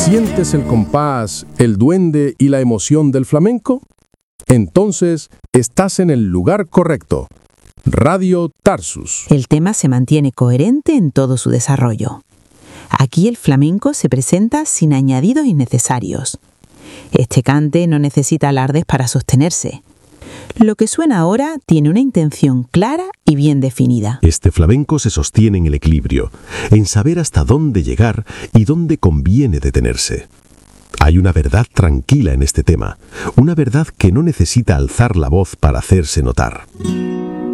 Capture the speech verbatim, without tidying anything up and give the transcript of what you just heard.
¿Sientes el compás, el duende y la emoción del flamenco? Entonces, estás en el lugar correcto. Radio Tarsus. El tema se mantiene coherente en todo su desarrollo. Aquí el flamenco se presenta sin añadidos innecesarios. Este cante no necesita alardes para sostenerse. Lo que suena ahora tiene una intención clara y bien definida. Este flamenco se sostiene en el equilibrio, en saber hasta dónde llegar y dónde conviene detenerse. Hay una verdad tranquila en este tema, una verdad que no necesita alzar la voz para hacerse notar.